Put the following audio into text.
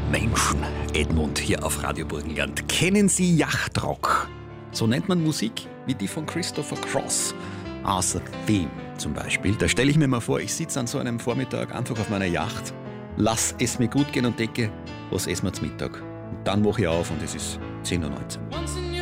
Menschen, Edmund hier auf Radio Burgenland. Kennen Sie Yachtrock? So nennt man Musik wie die von Christopher Cross. Außer Theme zum Beispiel. Da stelle ich mir mal vor, ich sitze an so einem Vormittag einfach auf meiner Yacht, lass es mir gut gehen und denke, was essen wir zum Mittag? Und dann wache ich auf und es ist 10:19 Uhr.